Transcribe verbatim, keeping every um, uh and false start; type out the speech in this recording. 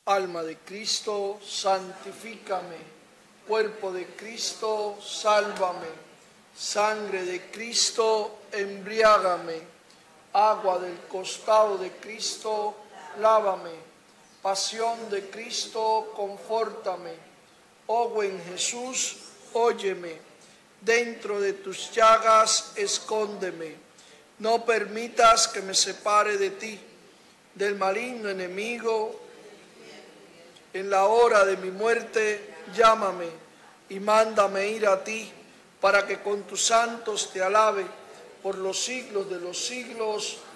Alma de Cristo, santifícame. Cuerpo de Cristo, sálvame. Sangre de Cristo, embriágame. Agua del costado de Cristo, lávame. Pasión de Cristo, confórtame. Oh buen Jesús, óyeme. Dentro de tus llagas, escóndeme. No permitas que me separe de ti, del maligno enemigo. En la hora de mi muerte, llámame y mándame ir a ti, para que con tus santos te alabe por los siglos de los siglos.